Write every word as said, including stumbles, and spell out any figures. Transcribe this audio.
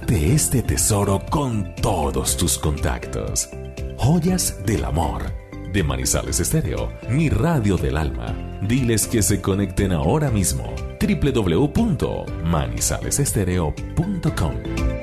comparte este tesoro con todos tus contactos. Joyas del Amor, de Manizales Estéreo, mi radio del alma. Diles que se conecten ahora mismo. doble u doble u doble u punto manizales estéreo punto com